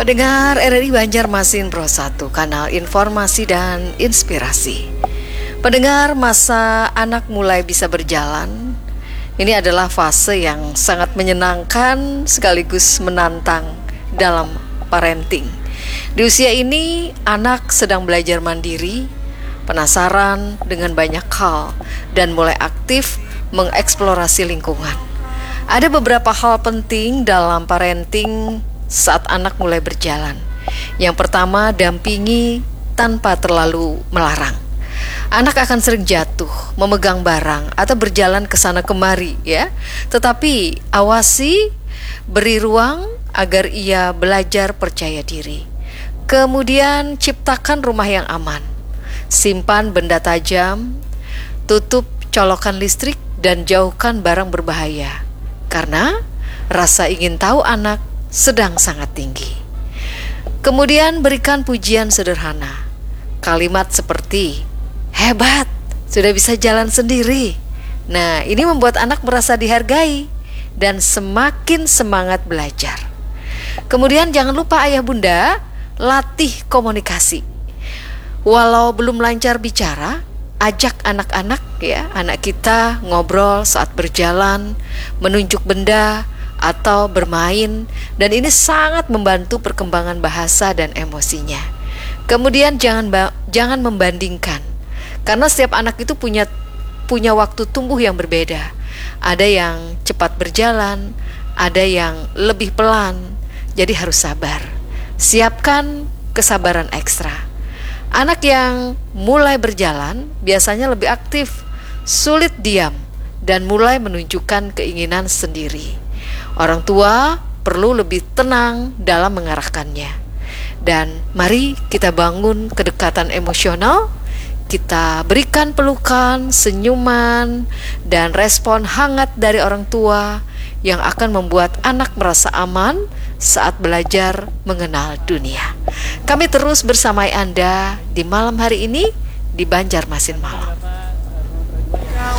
Pendengar RRI Banjarmasin Pro 1, kanal informasi dan inspirasi. Pendengar, masa anak mulai bisa berjalan, ini adalah fase yang sangat menyenangkan sekaligus menantang dalam parenting. Di usia ini, anak sedang belajar mandiri, penasaran dengan banyak hal, dan mulai aktif mengeksplorasi lingkungan. Ada beberapa hal penting dalam parenting saat anak mulai berjalan. Yang pertama, dampingi tanpa terlalu melarang. Anak akan sering jatuh, memegang barang, atau berjalan ke sana kemari, ya. Tetapi awasi, beri ruang agar ia belajar percaya diri. Kemudian ciptakan rumah yang aman. Simpan benda tajam, tutup colokan listrik, dan jauhkan barang berbahaya. Karena rasa ingin tahu anak sedang sangat tinggi. Kemudian berikan pujian sederhana. Kalimat seperti, "Hebat, sudah bisa jalan sendiri." Nah, ini membuat anak merasa dihargai dan semakin semangat belajar. Kemudian jangan lupa ayah bunda, latih komunikasi. Walau belum lancar bicara, ajak anak-anak anak kita ngobrol saat berjalan, menunjuk benda, atau bermain, dan ini sangat membantu perkembangan bahasa dan emosinya. Kemudian jangan membandingkan, karena setiap anak itu punya waktu tumbuh yang berbeda. Ada yang cepat berjalan, ada yang lebih pelan, jadi harus sabar. Siapkan kesabaran ekstra. Anak yang mulai berjalan biasanya lebih aktif, sulit diam, dan mulai menunjukkan keinginan sendiri. Orang tua perlu lebih tenang dalam mengarahkannya. Dan mari kita bangun kedekatan emosional, kita berikan pelukan, senyuman, dan respon hangat dari orang tua yang akan membuat anak merasa aman saat belajar mengenal dunia. Kami terus bersamai Anda di malam hari ini di Banjarmasin Malam.